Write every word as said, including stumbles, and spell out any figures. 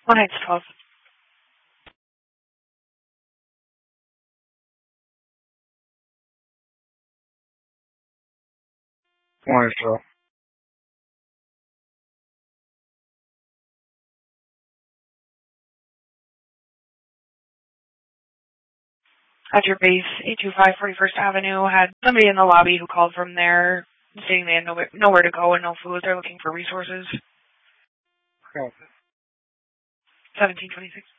One nine twelve. One twelve. At your base, eight two five forty-first Avenue, had somebody in the lobby who called from there saying they had nowhere, nowhere to go and no food. They're looking for resources. Okay. seventeen twenty-six.